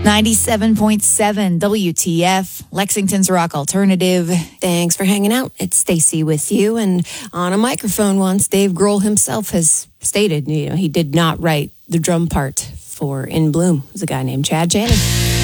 97.7 WTF, Lexington's Rock Alternative. Thanks for hanging out. It's Stacy with you. And on a microphone once, Dave Grohl himself has stated, he did not write the drum part for In Bloom. It was a guy named Chad Channing.